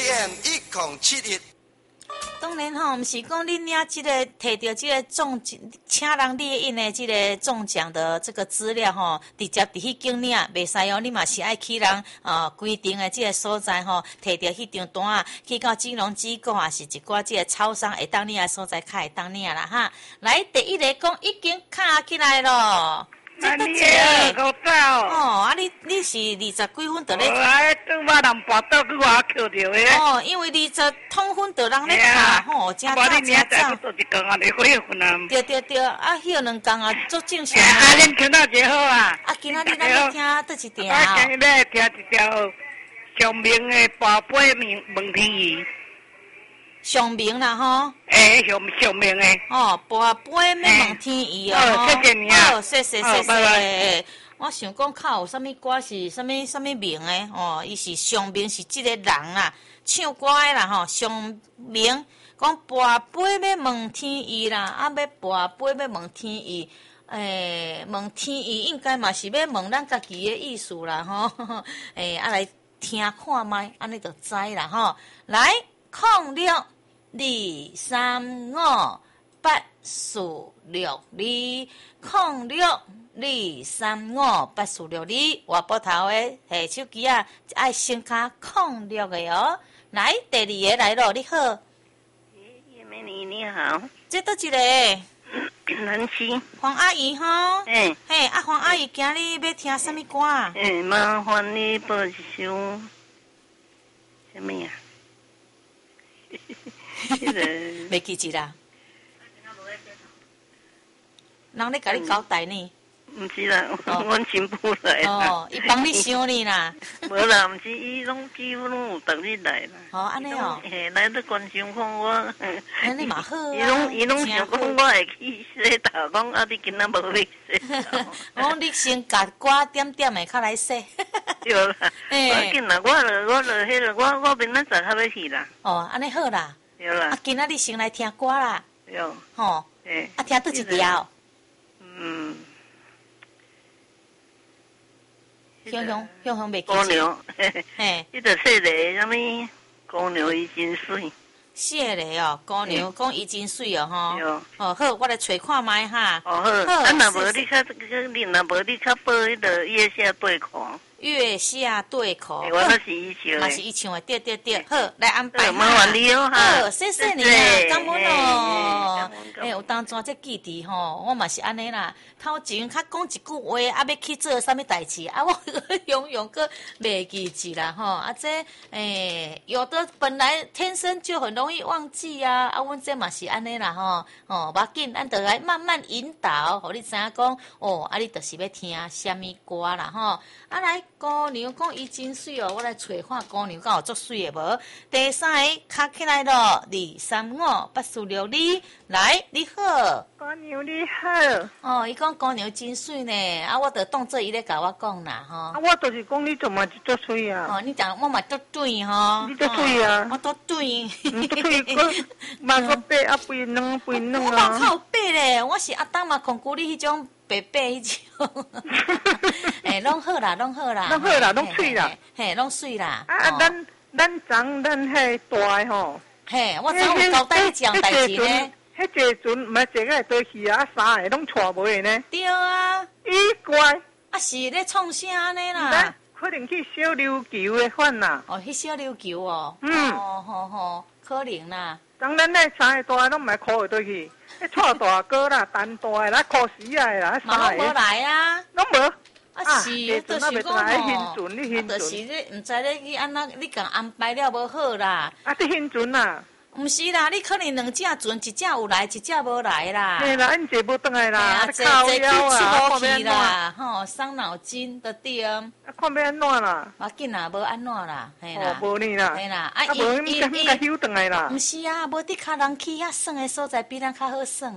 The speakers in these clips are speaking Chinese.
AM1071。 当然吼，毋是讲你领即个摕到即个请人列印的即个中奖的这个资料吼，直接伫迄间领，袂使哦。你嘛是爱去人规定的即个所在吼，摕到迄张单啊，去到金融机构啊，是一寡即个超商会当领的所在，较会当领啦哈。来，第一个讲已经卡起来咯。 这得一个口罩。 哦，你是20几分就咧？ 对我人跋倒去我扣着的。 哦，因为20通分就人咧卡吼，真早真早。 做一工啊，你回份啊。 对，啊，迄两工啊，足正常啊，恁听到真好啊。 啊，今仔日咱要听倒一条？ 啊，今日要听一条上明的跋杯问天语。 上明啦吼， 上明诶， 跋杯要问天意哦， 谢谢你啊， 谢谢。我想讲，较有啥物歌是啥物名诶？伊是上明是即个人啦，唱歌诶啦吼，上明讲跋杯要问天意啦，啊要跋杯要问天意，问天意应该嘛是要问咱家己诶意思啦吼，来听看卖，安尼就知啦吼，来06235846020623584602，我拨头的手机啊，爱先卡06的哦。来，第二个来咯，你好。 叶美妮你好。 这倒一个？ 南溪。 黄阿姨吼。 嘿， 黄阿姨，今日要听什么歌啊？ 麻烦你播一首什么呀？ 袂记起啦。人咧甲你交代呢？ 毋是啦，阮新妇来啦。 伊帮你想你啦。 无啦，毋是，伊拢几乎拢有逐日来啦。 安尼哦。 来咧关心看我。 安尼嘛好啊。 伊拢想讲我会去洗头，讲啊你今仔无要洗头。 讲你先甲歌点点的较来洗。 对啦。我紧啦，我迄个，我明仔载较要去啦。 安尼好啦。 对啦。 啊，今仔日先来听歌啦。 对。 吼。啊，听倒一条。香袂记。 姑娘，迄个说个什么？姑娘伊真水。 写嘞哦，姑娘讲伊真水哦吼。好，我来找看卖哈。 好，啊若无你较，你若无你较报迄个月下对看。 月下对口， 我那是伊唱的， 嘛是伊唱的，对，好，来安排麻烦你哦哈， 好，谢谢你啊，感恩哦。有当初这记忆吼，我嘛是安尼啦。头前较讲一句话，啊要去做啥物代志，啊我永远个袂记住啦吼。啊这有的本来天生就很容易忘记啊，啊阮这嘛是安尼啦吼，无要紧，咱就来慢慢引导，互你知影讲啊你就是要听啥物歌啦吼，啊来。姑娘讲伊真水哦，我来找看姑娘敢有足水的无？第三个卡起来咯，2358462，来你好， 姑娘你好。 伊讲姑娘真水呢，啊，我就当做伊咧甲我讲啦，吼。 啊，我就是讲你做嘛是足水啊。 你讲我嘛足对吼。 你足水啊。 我足对。 足对个，嘛个白啊肥卵啊。 我嘛靠白咧，我是阿当嘛控股你迄种。白迄种，拢好啦，拢水啦， 拢水啦。 啊，咱迄大吼， 我昨有交代你讲代志呢。 迄个阵毋系坐个倒去啊，三个拢带袂呢。对啊， 咦怪， 啊是咧创啥呢啦？ 可能去小琉球的款啦。 去小琉球哦。好，可能啦。 当然咧，三个大拢毋系靠会倒去。带大哥啦，单大的啦，考死啊啦， 嘛拢无来啊， 拢无。 是，就是讲吼，就是咧，毋知咧去安那，你共安排了无好啦。 你现阵啦。 毋是啦，你可能两只船，一只有来，一只无来啦。 嘿啦，因坐无转来啦， 这靠腰啊， 出去啦，伤脑筋的对。 看要安怎啦？ 要紧啦，无安怎啦，嘿啦。 无呢啦。 嘿啦， 无伊休转来啦。 毋是啊，无伫较人去遐耍的所在，比咱较好耍呢。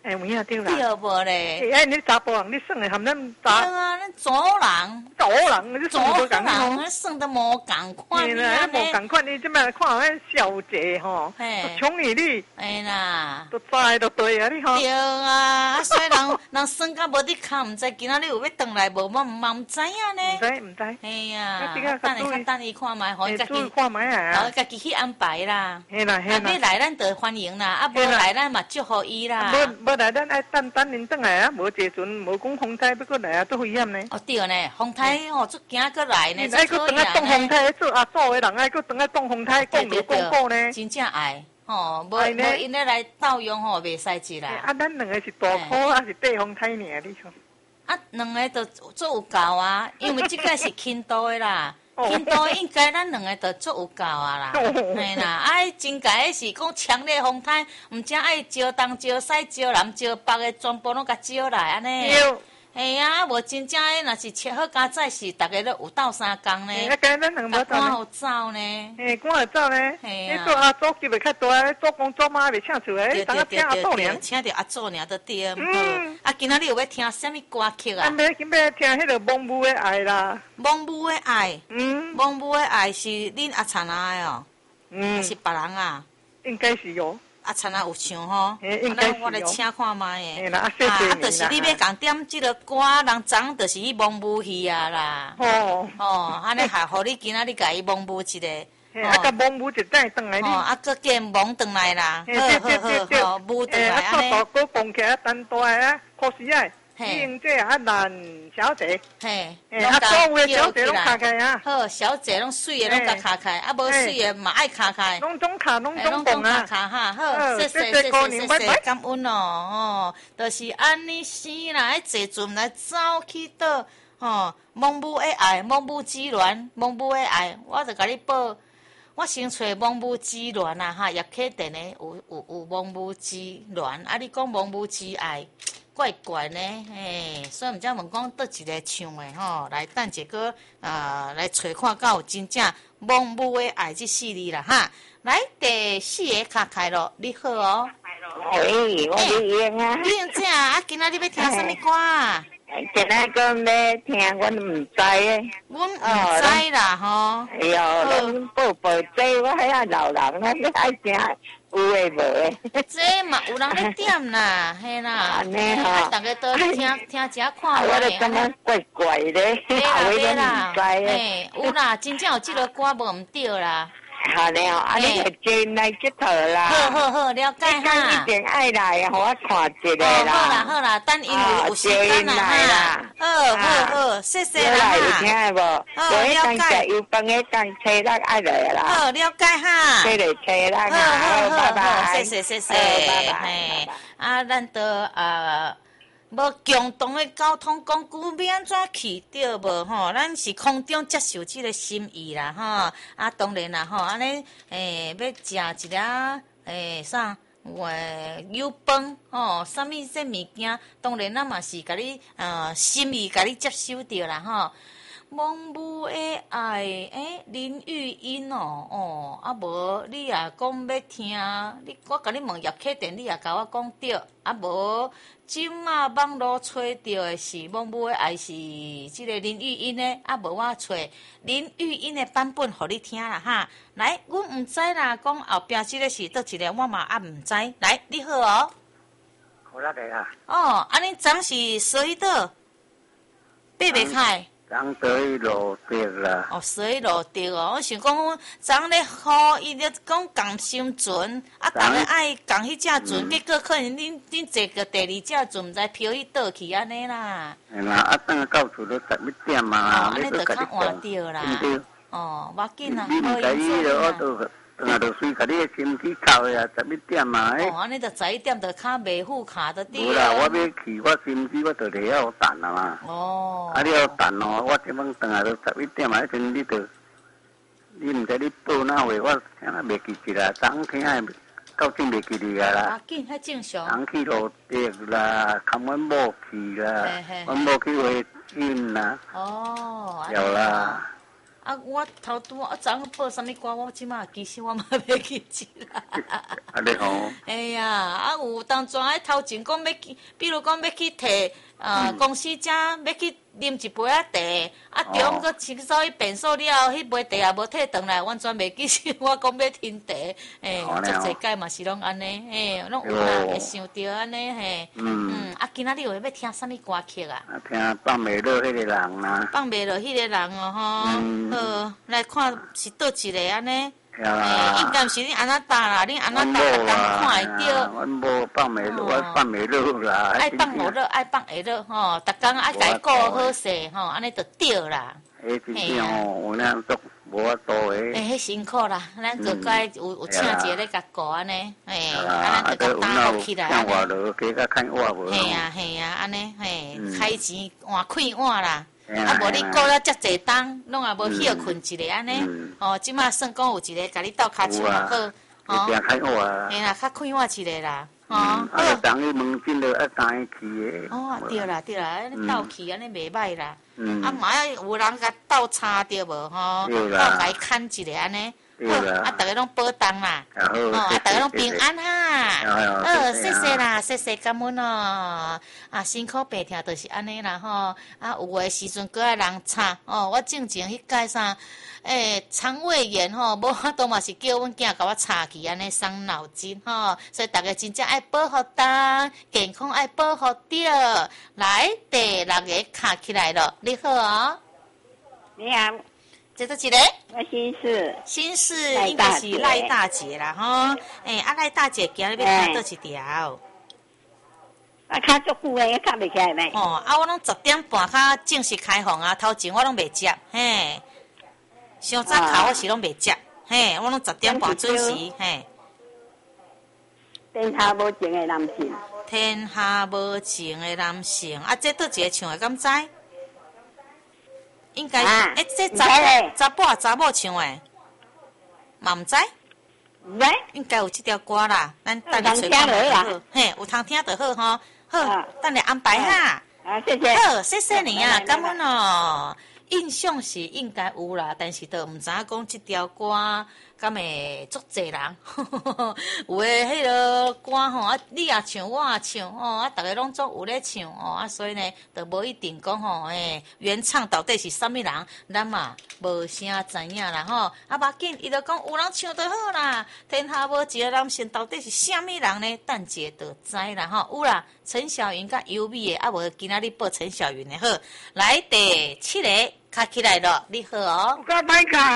哎，有影对啦。 对无咧？ 哎，你查甫人，你算的含咱对查啊，咱左人。 查某人，你左算无共人， 吼。 咱算得无共款嘿啦，你无共款，你即摆看咱小姐吼，宠伊你， 哎啦， 都知都对啊，你吼。 对啊，啊，所以人算甲无伫骹，毋知今仔日有要转来无，我嘛毋知影呢。 唔知。 哎呀，等伊看卖，互伊家己， 看卖啊， 家己去安排啦。 嘿啦。 要来咱就欢迎啦，啊，无来咱嘛祝福伊啦。 无来咱爱等因转来啊，无坐船，无讲风台要过来啊，都危险呢。 哦对呢，风台哦，足惊过来呢， 爱搁等下挡风台，做阿祖的人爱搁等下挡风台，讲无讲过呢。 真正爱。吼，无因咧来盗用吼，袂使一啦。 啊，咱两个是大箍，还是地风台尔？你看。 啊，两个都做有够啊，因为即个是轻度的啦，轻度应该咱两个都做有够啊啦，嘿啦，啊，真解是讲强烈风台，毋只爱招东招西招南招北的，全部拢甲招来安尼。嘿啊，无真正诶，若是切好佳哉是，逐个都有斗相共呢。 啊，今咱两无赶互走呢。 嘿，赶互走呢。 嘿啊。 你做阿祖级袂较大，做公做妈袂请出来，当个请阿祖尔。 请着阿祖尔都对。啊，今仔日有要听啥物歌曲啊？ 今要听迄个蒙母的爱啦。 蒙母的爱。蒙母的爱是恁阿田啊的哦。还是别人啊？ 应该是哟。 阿田啊有唱吼，我来请看卖诶。 啊， 就是你要讲点即个歌，人昨就是伊蒙母去啊啦。安尼还互你今仔日甲伊蒙母一个。 啊，甲蒙母一带转来你。 啊，搁见蒙转来啦。好，母转来安尼。 啊，搁放起来单大啊，可惜啊。英姐啊，兰小姐， 嘿， 啊，所有的小姐拢卡开啊。 好，小姐拢水的拢甲卡开，啊，无水的嘛爱卡开。 拢总卡，拢总放啊。 卡哈，好，谢谢，感恩哦，就是安尼生啦，坐船来走去倒，蒙母的爱，蒙母之恋，蒙母的爱，我就甲你报。我先找蒙母之恋啊，叶启田的有蒙母之恋，啊，你讲蒙母之爱。怪怪呢，所以毋知问讲倒一个唱的吼，来等一个来找看到有真正蒙母的爱这4字啦哈。来第4个卡开咯，你好哦。 喂，我是英啊。 英姐啊，今仔日要听什么歌啊？ 今仔讲要听，阮毋知诶。 阮毋知啦吼。 哎呦，恁报这我遐啊老人，咱要爱听。有诶无诶， 这嘛有人要点啦，嘿啦， 安尼吼， 大家都听遮看我咧感觉怪怪咧， 对啦，嘿，有啦，真正有即个歌无毋对啦。 好了，安尼就进来佚佗啦。 好，了解哈。 一定爱来，互我看一个啦。 好啦，等因有时间啦哈。好，谢谢啦哈。 有听无？ 了解。 有帮个当车咱爱来啦。 好，了解哈。 车来车啦。好，拜拜。 谢谢。 拜拜。 啊，咱都无共同的交通工具要安怎去对无吼？咱是空中接受即个心意啦吼。啊，当然啦吼，安尼要食一粒啥？油饭吼，啥物这物件？当然咱嘛是甲你心意甲你接受着啦吼。蒙母的爱，林玉英哦，啊无你也讲要听，我甲你问叶启田，你也甲我讲对，啊无今仔网络找到的是蒙母的爱是即个林玉英的，啊无我找林玉英的版本互你听啦哈。来，阮毋知啦，讲后壁即个是倒一个，我嘛毋知。来，你好哦。 好啦，个啊。 哦，安尼昨是水倒，爬袂开。 人水落地啦。 水落地哦！我想讲，昨咧好，伊咧讲共心船，啊，逐个爱共迄只船，结果可能恁坐个第2只船，毋知飘去倒去安尼啦。 系啦，啊，等下到厝都11点嘛， 安尼就较晚着啦。无要紧啦，好意思啦。啊，就随甲你的身体靠呀，11点嘛。 安尼就11点就较袂赴卡的对。 无啦，我要去，我身体我就得要等啦嘛。啊，你要等哦，我这帮等下都11点嘛，迄阵你毋知你报哪位，我听啊袂记起啦，昨天啊到正袂记哩个啦。 紧，迄正常。 人去落地啦，看阮某去啦，阮某去话紧啦。有啦。 啊，我头拄我昨昏报啥物歌，我即马其实我嘛袂记起啦。 啊，你好。 哎呀，啊有当阵啊头前讲要去，比如讲要去摕公司遮要去啉一杯啊茶，啊中个清扫去便所了，迄杯茶也无摕转来，完全袂记起我讲要听茶，足侪届嘛是拢安尼，拢有啦，会想着安尼嘿。啊今仔日有要听啥物歌曲啊？ 听放袂落迄个人啦。 放袂落迄个人哦吼，好，来看是倒一个安尼。应该是你安那搭啦，你安那搭逐工看会着。 阮无放袂落，我放袂落啦。 爱放袂落，爱放会落吼，逐工爱家顾好势吼，安尼就对啦。 真正吼，有那足无法度诶。 迄辛苦啦，咱就该有请一个咧甲顾安尼，安尼就甲打起来。 看外落，加甲看外无。 嘿啊，安尼开钱换开换啦。啊，无你过了遮济冬，拢也无歇困一下安尼。即马算讲有一个甲你斗骹手好， 开活啊。 嘿啦，较开活一个啦。 啊，当伊问真着爱带去诶。 对啦，安尼斗去安尼袂歹啦。啊，嘛有人甲斗叉着无吼？斗甲伊牵一下安尼。啊，大家拢保重啦，大家拢平安哈。谢谢，感恩哦。啊，辛苦白听就是安尼啦吼。啊，有诶时阵搁爱人吵我正前迄届啥，肠胃炎吼，无法度嘛是叫阮囝甲我吵去安尼伤脑筋吼。所以大家真正爱保护当，健康爱保护着。来，第6个卡起来了，你好哦。 你好。 这都一个？ 我新市应该是赖大姐啦吼。赖大姐今日要听倒一条。 较足久诶，较袂起来呢。 我拢10点半较正式开放啊，头前我拢袂接，嘿。上早卡我是拢袂接，嘿，我拢10点半准时，嘿。 天下无情诶男性。 天下无情诶男性，啊，这倒一个唱诶，敢知？应该，这查某唱诶，嘛毋知。应该有这条歌啦，咱等你找看好。嘿，有通听就好吼。好，等你安排哈。 谢谢。 好，谢谢你啊，感恩哦。印象是应该有啦，但是都毋知影讲这条歌敢会足侪人，有诶迄个歌吼，啊你也唱我也唱啊大家拢总有咧唱啊，所以呢，都无一定讲吼，原唱到底是啥物人，咱嘛无啥知影啦吼。啊，无要紧，伊就讲有人唱就好啦。天下无一个男性到底是啥物人呢？等者就知啦吼。有啦，陈小云甲优美诶，啊无今仔日报陈小云诶好。来第7个。卡起来了，你好哦。